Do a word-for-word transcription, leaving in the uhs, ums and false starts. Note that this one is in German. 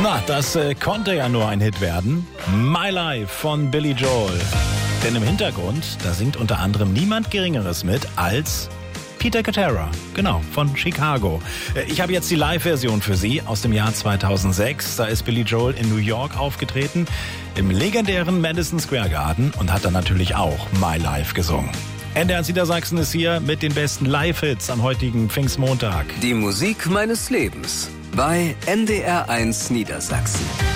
Na, das äh, konnte ja nur ein Hit werden. My Life von Billy Joel. Denn im Hintergrund, da singt unter anderem niemand Geringeres mit als Peter Cetera, genau, von Chicago. Ich habe jetzt die Live-Version für Sie aus dem Jahr zweitausendsechs. Da ist Billy Joel in New York aufgetreten, im legendären Madison Square Garden und hat dann natürlich auch My Life gesungen. N D R Niedersachsen ist hier mit den besten Live-Hits am heutigen Pfingstmontag. Die Musik meines Lebens bei N D R eins Niedersachsen.